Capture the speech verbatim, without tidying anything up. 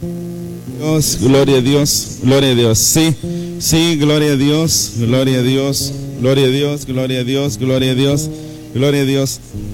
Dios, gloria a Dios, gloria a Dios. Sí, sí, gloria a Dios, gloria a Dios, gloria a Dios, gloria a Dios, gloria a Dios, gloria a Dios.